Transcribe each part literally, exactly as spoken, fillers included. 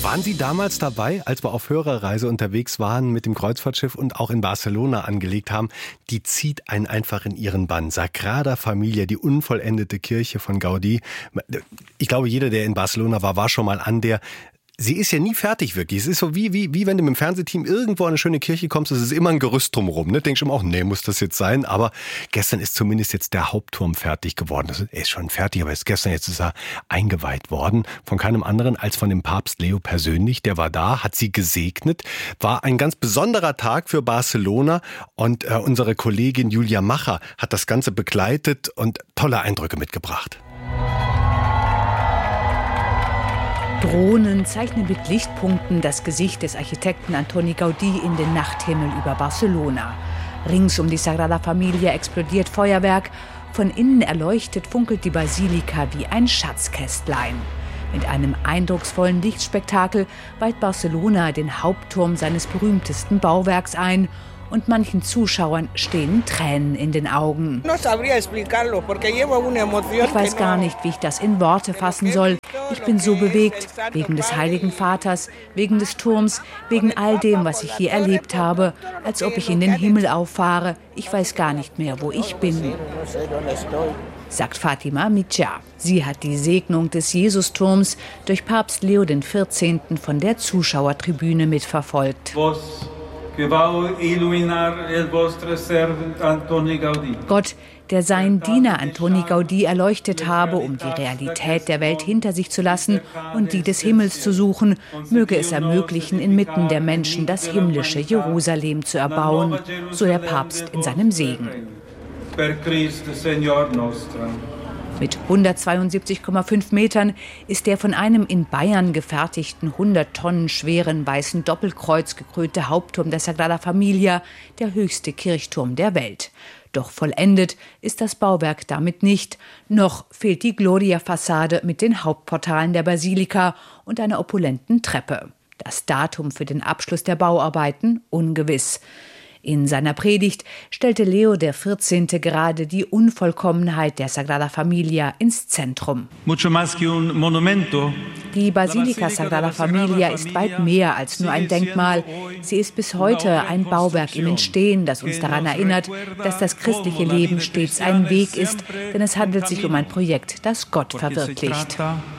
Waren Sie damals dabei, als wir auf Hörerreise unterwegs waren mit dem Kreuzfahrtschiff und auch in Barcelona angelegt haben? Die zieht einen einfach in ihren Bann. Sagrada Familia, die unvollendete Kirche von Gaudí. Ich glaube, jeder, der in Barcelona war, war schon mal an der. Sie ist ja nie fertig wirklich. Es ist so wie, wie, wie wenn du mit dem Fernsehteam irgendwo an eine schöne Kirche kommst. Es ist immer ein Gerüst drumherum. Ne? Denkst du immer auch, nee, muss das jetzt sein? Aber gestern ist zumindest jetzt der Hauptturm fertig geworden. Das ist, er ist schon fertig, aber ist gestern jetzt ist er eingeweiht worden. Von keinem anderen als von dem Papst Leo persönlich. Der war da, hat sie gesegnet. War ein ganz besonderer Tag für Barcelona. Und äh, unsere Kollegin Julia Macher hat das Ganze begleitet und tolle Eindrücke mitgebracht. Drohnen zeichnen mit Lichtpunkten das Gesicht des Architekten Antoni Gaudí in den Nachthimmel über Barcelona. Rings um die Sagrada Familia explodiert Feuerwerk. Von innen erleuchtet funkelt die Basilika wie ein Schatzkästlein. Mit einem eindrucksvollen Lichtspektakel weiht Barcelona den Hauptturm seines berühmtesten Bauwerks ein. Und manchen Zuschauern stehen Tränen in den Augen. Ich weiß gar nicht, wie ich das in Worte fassen soll. Ich bin so bewegt, wegen des Heiligen Vaters, wegen des Turms, wegen all dem, was ich hier erlebt habe, als ob ich in den Himmel auffahre. Ich weiß gar nicht mehr, wo ich bin, sagt Fatima Mitja. Sie hat die Segnung des Jesusturms durch Papst Leo der vierzehnte. Von der Zuschauertribüne mitverfolgt. Gott, der seinen Diener Antoni Gaudí erleuchtet habe, um die Realität der Welt hinter sich zu lassen und die des Himmels zu suchen, möge es ermöglichen, inmitten der Menschen das himmlische Jerusalem zu erbauen, so der Papst in seinem Segen. Mit hundertzweiundsiebzig Komma fünf Metern ist der von einem in Bayern gefertigten hundert Tonnen schweren weißen Doppelkreuz gekrönte Hauptturm der Sagrada Familia der höchste Kirchturm der Welt. Doch vollendet ist das Bauwerk damit nicht. Noch fehlt die Gloria-Fassade mit den Hauptportalen der Basilika und einer opulenten Treppe. Das Datum für den Abschluss der Bauarbeiten ungewiss. In seiner Predigt stellte Leo der vierzehnte. gerade die Unvollkommenheit der Sagrada Familia ins Zentrum. Die Basilika Sagrada Familia ist weit mehr als nur ein Denkmal. Sie ist bis heute ein Bauwerk im Entstehen, das uns daran erinnert, dass das christliche Leben stets ein Weg ist, denn es handelt sich um ein Projekt, das Gott verwirklicht.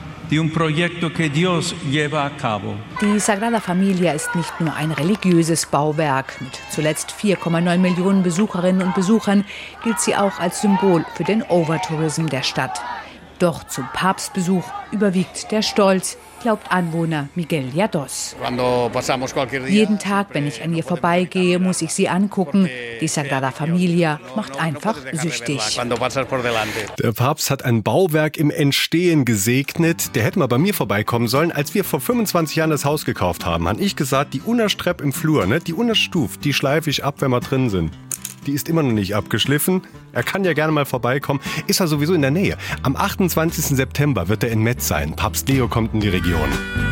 Die Sagrada Familia ist nicht nur ein religiöses Bauwerk. Mit zuletzt vier Komma neun Millionen Besucherinnen und Besuchern gilt sie auch als Symbol für den Overtourism der Stadt. Doch zum Papstbesuch überwiegt der Stolz, glaubt Anwohner Miguel Llados. Jeden Tag, wenn ich an ihr vorbeigehe, muss ich sie angucken. Die Sagrada Familia macht einfach süchtig. Der Papst hat ein Bauwerk im Entstehen gesegnet. Der hätte mal bei mir vorbeikommen sollen. Als wir vor fünfundzwanzig Jahren das Haus gekauft haben, habe ich gesagt, die Unterstreppe im Flur, ne, die Unterstuft, die schleife ich ab, wenn wir drin sind. Die ist immer noch nicht abgeschliffen. Er kann ja gerne mal vorbeikommen. Ist er sowieso in der Nähe. Am achtundzwanzigsten September wird er in Metz sein. Papst Leo kommt in die Region.